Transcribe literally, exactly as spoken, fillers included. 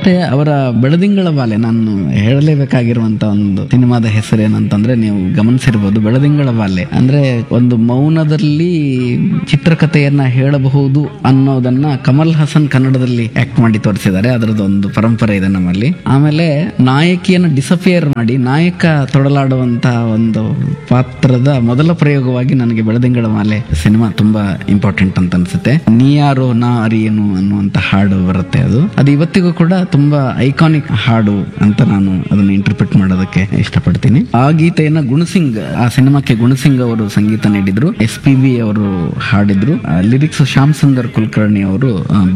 ಮತ್ತೆ ಅವರ ಬೆಳದಿಂಗಳ ಬಾಲೆ, ನಾನು ಹೇಳಲೇಬೇಕಾಗಿರುವಂತ ಒಂದು ಸಿನಿಮಾದ ಹೆಸರೇನಂತಂದ್ರೆ ನೀವು ಗಮನಿಸಿರ್ಬೋದು, ಬೆಳದಿಂಗಳ ಬಾಲೆ ಅಂದ್ರೆ ಒಂದು ಮೌನದಲ್ಲಿ ಚಿತ್ರಕಥೆಯನ್ನ ಹೇಳಬಹುದು ಅನ್ನೋದನ್ನ ಕಮಲ್ ಹಾಸನ್ ಕನ್ನಡದಲ್ಲಿ ಆಕ್ಟ್ ಮಾಡಿ ತೋರಿಸಿದ್ದಾರೆ. ಅದರದ್ದು ಒಂದು ಪರಂಪರೆ ಇದೆ ನಮ್ಮಲ್ಲಿ. ಆಮೇಲೆ ನಾಯಕಿಯನ್ನು ಡಿಸಪಿಯರ್ ಮಾಡಿ ನಾಯಕ ತೊಡಲಾಡುವಂತಹ ಒಂದು ಪಾತ್ರದ ಮೊದಲ ಪ್ರಯೋಗವಾಗಿ ನನಗೆ ಬೆಳದಿಂಗಳ ಮಾಲೆ ಸಿನಿಮಾ ತುಂಬಾ ಇಂಪಾರ್ಟೆಂಟ್ ಅಂತ ಅನ್ಸುತ್ತೆ. ನೀ ಯಾರೋ ನಾ ಅರಿಯೇನು ಅನ್ನುವಂತ ಹಾಡು ಬರುತ್ತೆ, ಅದು ಅದು ಇವತ್ತಿಗೂ ಕೂಡ ತುಂಬಾ ಐಕಾನಿಕ್ ಹಾಡು ಅಂತ ನಾನು ಅದನ್ನ ಇಂಟರ್ಪ್ರಿಟ್ ಮಾಡೋದಕ್ಕೆ ಇಷ್ಟಪಡ್ತೀನಿ. ಆ ಗೀತೆಯನ್ನ ಗುಣಸಿಂಗ್, ಆ ಸಿನಿಮಾಕ್ಕೆ ಗುಣಸಿಂಗ್ ಅವರು ಸಂಗೀತ ನೀಡಿದ್ರು, ಎಸ್ ಪಿ ಬಿ ಅವರು ಹಾಡಿದ್ರು, ಲಿರಿಕ್ಸ್ ಶ್ಯಾಮ್ ಸುಂದರ್ ಕುಲಕರ್ಣಿ ಅವರು